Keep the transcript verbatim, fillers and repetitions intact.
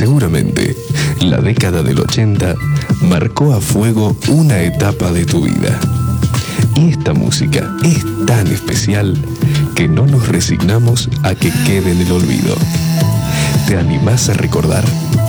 Seguramente, la década del ochenta marcó a fuego una etapa de tu vida. Y esta música es tan especial que no nos resignamos a que quede en el olvido. ¿Te animás a recordar?